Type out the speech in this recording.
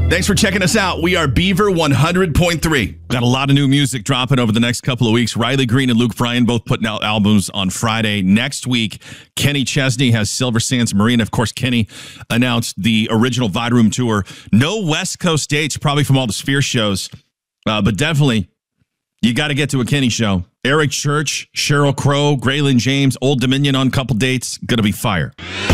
Thanks for checking us out. We are Beaver 100.3. Got a lot of new music dropping over the next couple of weeks. Riley Green and Luke Bryan both putting out albums on Friday. Next week, Kenny Chesney has Silver Sands Marina. Of course, Kenny announced the original Vibe Room tour. No West Coast dates, probably from all the Sphere shows, but definitely you got to get to a Kenny show. Eric Church, Sheryl Crow, Graylin James, Old Dominion on a couple dates. Going to be fire.